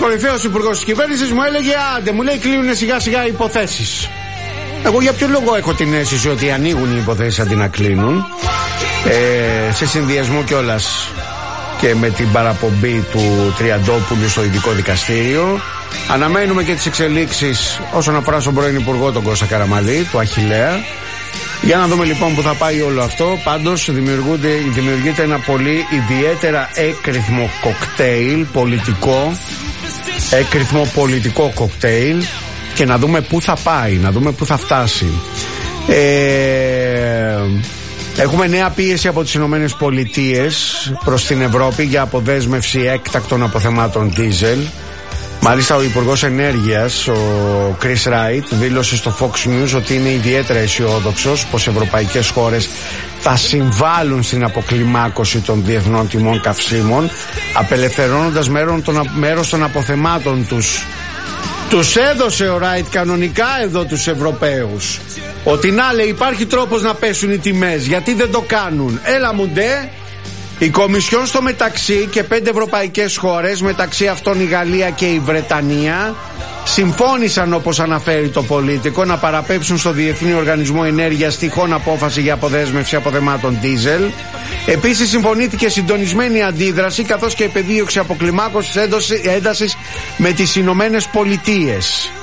κορυφαίος υπουργός της κυβέρνησης μου έλεγε άντε, μου λέει κλείνουν σιγά σιγά οι υποθέσεις. Εγώ για ποιο λόγο έχω την αίσθηση ότι ανοίγουν οι υποθέσεις αντί να κλείνουν, σε συνδυασμό κιόλας και με την παραπομπή του Τριαντόπουλου στο ειδικό δικαστήριο. Αναμένουμε και τις εξελίξεις όσον αφορά στον πρώην υπουργό τον Κώστα Καραμανλή, του Αχιλλέα. Για να δούμε λοιπόν που θα πάει όλο αυτό. Πάντως δημιουργείται ένα πολύ ιδιαίτερα έκρηθμο κοκτέιλ πολιτικό, έκρηθμο πολιτικό κοκτέιλ, και να δούμε πού θα πάει, να δούμε πού θα φτάσει. Έχουμε νέα πίεση από τις Ηνωμένες Πολιτείες προς την Ευρώπη για αποδέσμευση έκτακτων αποθεμάτων ντίζελ. Μάλιστα ο Υπουργός Ενέργειας, ο Chris Wright, δήλωσε στο Fox News ότι είναι ιδιαίτερα αισιόδοξος πως οι ευρωπαϊκές χώρες θα συμβάλλουν στην αποκλιμάκωση των διεθνών τιμών καυσίμων, απελευθερώνοντας μέρος των αποθεμάτων τους. Τους έδωσε ο Wright κανονικά εδώ τους Ευρωπαίους. Ότι να λέει υπάρχει τρόπος να πέσουν οι τιμές, γιατί δεν το κάνουν. Έλα μου ντε. Η Κομισιόν στο μεταξύ και 5 ευρωπαϊκές χώρες, μεταξύ αυτών η Γαλλία και η Βρετανία, συμφώνησαν, όπως αναφέρει το Πολίτικο, να παραπέμψουν στο Διεθνή Οργανισμό Ενέργειας τυχόν απόφαση για αποδέσμευση αποθεμάτων ντίζελ. Επίσης συμφωνήθηκε συντονισμένη αντίδραση καθώς και επεδίωξη αποκλιμάκωσης έντασης με τις Ηνωμένες Πολιτείες.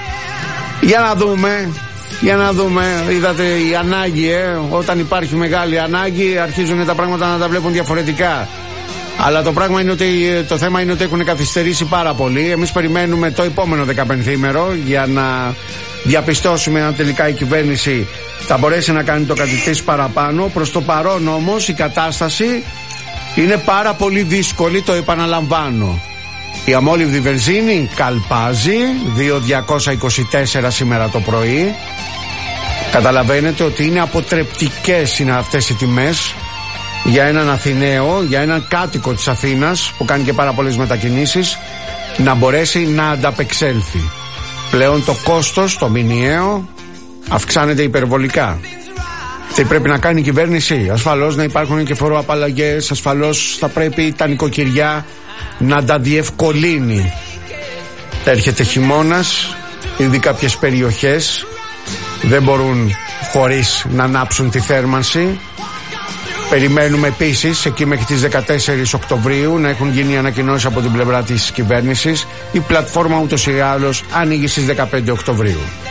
Για να δούμε, είδατε η ανάγκη, όταν υπάρχει μεγάλη ανάγκη αρχίζουν τα πράγματα να τα βλέπουν διαφορετικά. Αλλά το θέμα είναι ότι έχουν καθυστερήσει πάρα πολύ. Εμείς περιμένουμε το επόμενο 15ήμερο για να διαπιστώσουμε αν τελικά η κυβέρνηση θα μπορέσει να κάνει το κάτι της παραπάνω. Προς το παρόν όμως η κατάσταση είναι πάρα πολύ δύσκολη, το επαναλαμβάνω. Η αμόλυβδη βενζίνη καλπάζει, 2.224 σήμερα το πρωί. Καταλαβαίνετε ότι είναι αποτρεπτικές είναι αυτές οι τιμές για έναν Αθηναίο, για έναν κάτοικο της Αθήνας που κάνει και πάρα πολλές μετακινήσεις, να μπορέσει να ανταπεξέλθει. Πλέον το κόστος, το μηνιαίο, αυξάνεται υπερβολικά. Τι πρέπει να κάνει η κυβέρνηση? Ασφαλώς να υπάρχουν και φοροαπαλλαγές, ασφαλώς θα πρέπει τα νοικοκυριά να τα διευκολύνει. Έρχεται χειμώνας, ήδη κάποιες περιοχές δεν μπορούν χωρίς να ανάψουν τη θέρμανση. Περιμένουμε επίσης εκεί μέχρι τις 14 Οκτωβρίου να έχουν γίνει ανακοινώσεις από την πλευρά της κυβέρνησης. Η πλατφόρμα ούτως ή άλλως ανοίγει στις 15 Οκτωβρίου.